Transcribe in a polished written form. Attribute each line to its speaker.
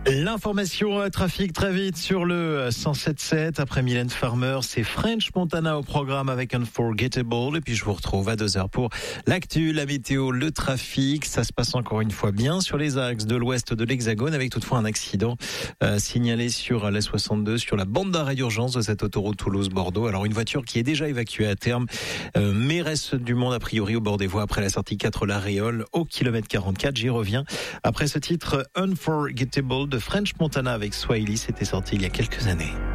Speaker 1: L'information trafic très vite sur le 107.7. Après Mylène Farmer, c'est French Montana au programme avec Unforgettable. Et puis je vous retrouve à 2h pour l'actu, la météo, le trafic. Ça se passe encore une fois bien sur les axes de l'ouest de l'Hexagone, avec toutefois un accident signalé sur la 62, sur la bande d'arrêt d'urgence de cette autoroute Toulouse-Bordeaux. Alors une voiture qui est déjà évacuée à terme, mais reste du monde a priori au bord des voies après la sortie 4 La Réole au kilomètre 44. J'y reviens après ce titre Unforgettable de French Montana avec Swahili. C'était sorti il y a quelques années.